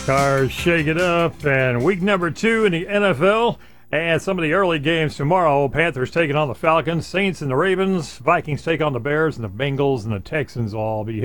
Cars shake it up, and week number 2 in the NFL. And some of the early games tomorrow. Panthers taking on the Falcons, Saints and the Ravens, Vikings take on the Bears, and the Bengals and the Texans will all be